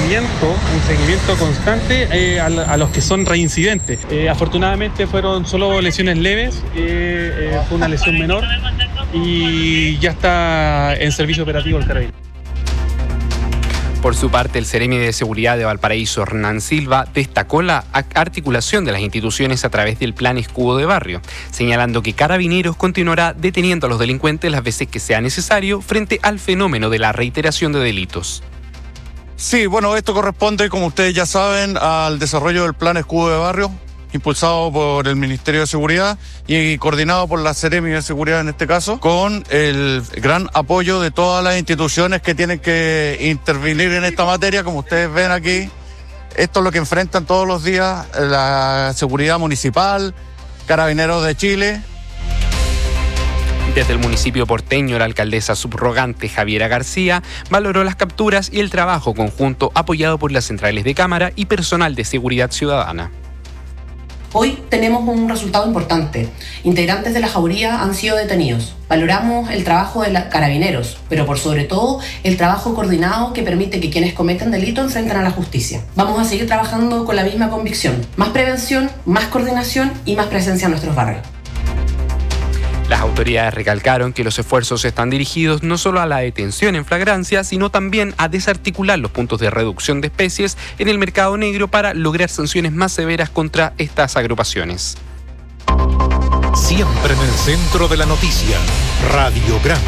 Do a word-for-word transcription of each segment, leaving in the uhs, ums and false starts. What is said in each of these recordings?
seguimiento, un seguimiento constante eh, a, a los que son reincidentes. Eh, afortunadamente fueron solo lesiones leves, eh, eh, fue una lesión menor y ya está en servicio operativo el carabinero. Por su parte, el Seremi de Seguridad de Valparaíso, Hernán Silva, destacó la articulación de las instituciones a través del Plan Escudo de Barrio, señalando que Carabineros continuará deteniendo a los delincuentes las veces que sea necesario frente al fenómeno de la reiteración de delitos. Sí, bueno, esto corresponde, como ustedes ya saben, al desarrollo del Plan Escudo de Barrio, impulsado por el Ministerio de Seguridad y coordinado por la Seremi de Seguridad en este caso, con el gran apoyo de todas las instituciones que tienen que intervenir en esta materia. Como ustedes ven aquí, esto es lo que enfrentan todos los días la seguridad municipal, Carabineros de Chile. Desde el municipio porteño, la alcaldesa subrogante Javiera García valoró las capturas y el trabajo conjunto apoyado por las centrales de cámara y personal de seguridad ciudadana. Hoy tenemos un resultado importante. Integrantes de la jauría han sido detenidos. Valoramos el trabajo de los Carabineros, pero por sobre todo el trabajo coordinado que permite que quienes cometen delito enfrenten a la justicia. Vamos a seguir trabajando con la misma convicción. Más prevención, más coordinación y más presencia en nuestros barrios. Las autoridades recalcaron que los esfuerzos están dirigidos no solo a la detención en flagrancia, sino también a desarticular los puntos de reducción de especies en el mercado negro para lograr sanciones más severas contra estas agrupaciones. Siempre en el centro de la noticia, Radiograma.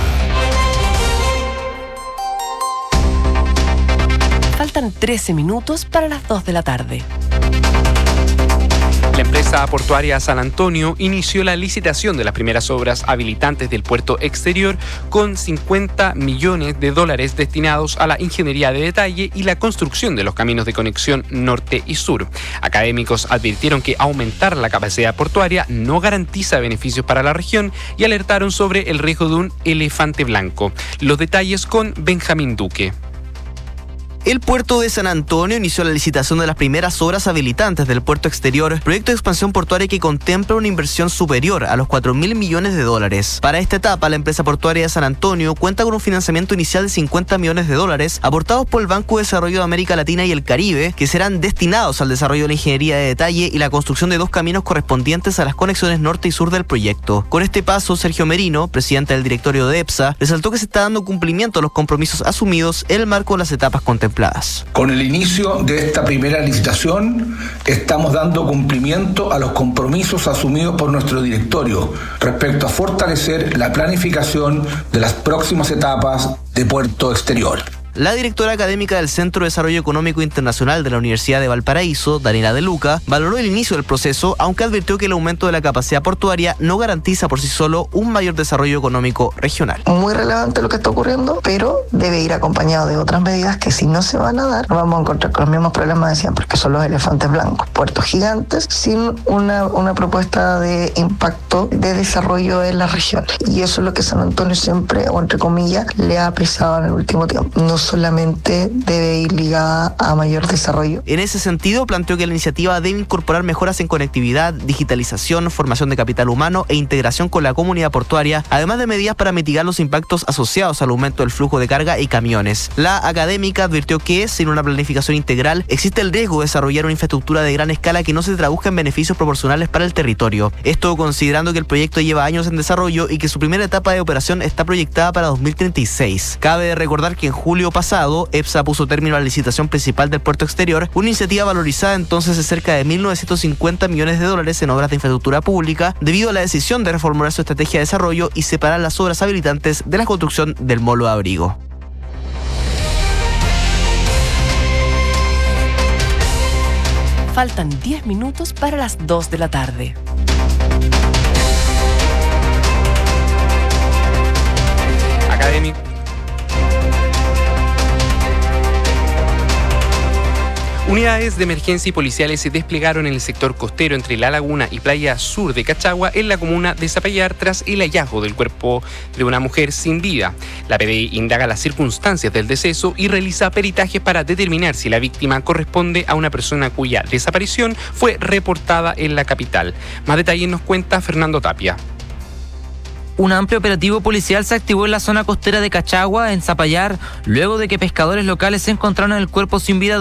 Faltan trece minutos para las dos de la tarde. La empresa portuaria San Antonio inició la licitación de las primeras obras habilitantes del puerto exterior con cincuenta millones de dólares destinados a la ingeniería de detalle y la construcción de los caminos de conexión norte y sur. Académicos advirtieron que aumentar la capacidad portuaria no garantiza beneficios para la región y alertaron sobre el riesgo de un elefante blanco. Los detalles con Benjamín Duque. El puerto de San Antonio inició la licitación de las primeras obras habilitantes del puerto exterior, proyecto de expansión portuaria que contempla una inversión superior a los cuatro mil millones de dólares. Para esta etapa, la empresa portuaria de San Antonio cuenta con un financiamiento inicial de cincuenta millones de dólares aportados por el Banco de Desarrollo de América Latina y el Caribe, que serán destinados al desarrollo de la ingeniería de detalle y la construcción de dos caminos correspondientes a las conexiones norte y sur del proyecto. Con este paso, Sergio Merino, presidente del directorio de EPSA, resaltó que se está dando cumplimiento a los compromisos asumidos en el marco de las etapas contempladas. Con el inicio de esta primera licitación, estamos dando cumplimiento a los compromisos asumidos por nuestro directorio respecto a fortalecer la planificación de las próximas etapas de puerto exterior. La directora académica del Centro de Desarrollo Económico Internacional de la Universidad de Valparaíso, Daniela De Luca, valoró el inicio del proceso, aunque advirtió que el aumento de la capacidad portuaria no garantiza por sí solo un mayor desarrollo económico regional. Muy relevante lo que está ocurriendo, pero debe ir acompañado de otras medidas que si no se van a dar, nos vamos a encontrar con los mismos problemas de siempre, que son los elefantes blancos, puertos gigantes, sin una, una propuesta de impacto de desarrollo en la región. Y eso es lo que San Antonio siempre, o entre comillas, le ha pesado en el último tiempo. No solamente debe ir ligada a mayor desarrollo. En ese sentido, planteó que la iniciativa debe incorporar mejoras en conectividad, digitalización, formación de capital humano e integración con la comunidad portuaria, además de medidas para mitigar los impactos asociados al aumento del flujo de carga y camiones. La académica advirtió que, sin una planificación integral, existe el riesgo de desarrollar una infraestructura de gran escala que no se traduzca en beneficios proporcionales para el territorio. Esto considerando que el proyecto lleva años en desarrollo y que su primera etapa de operación está proyectada para dos mil treinta y seis. Cabe recordar que en julio pasado, EPSA puso término a la licitación principal del puerto exterior, una iniciativa valorizada entonces de cerca de mil novecientos cincuenta millones de dólares en obras de infraestructura pública, debido a la decisión de reformular su estrategia de desarrollo y separar las obras habilitantes de la construcción del molo de abrigo. Faltan diez minutos para las dos de la tarde. Académico. Unidades de emergencia y policiales se desplegaron en el sector costero entre La Laguna y Playa Sur de Cachagua, en la comuna de Zapallar, tras el hallazgo del cuerpo de una mujer sin vida. La P D I indaga las circunstancias del deceso y realiza peritajes para determinar si la víctima corresponde a una persona cuya desaparición fue reportada en la capital. Más detalles nos cuenta Fernando Tapia. Un amplio operativo policial se activó en la zona costera de Cachagua, en Zapallar, luego de que pescadores locales encontraron el cuerpo sin vida